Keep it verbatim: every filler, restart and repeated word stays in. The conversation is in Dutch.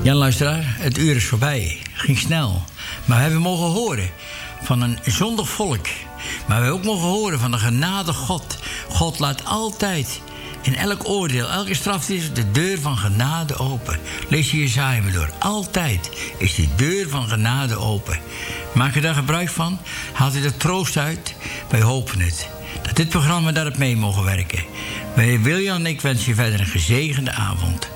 Ja, luisteraar, het uur is voorbij. Ging snel. Maar we hebben mogen horen van een zondig volk. Maar we hebben ook mogen horen van de genade God. God laat altijd in elk oordeel, elke straf is de deur van genade open. Lees je Jesaja maar door. Altijd is die deur van genade open. Maak je daar gebruik van. Haalt u er troost uit. Wij hopen het. Dat dit programma daarop mee mogen werken. Wij, Wiljan en ik wensen je verder een gezegende avond.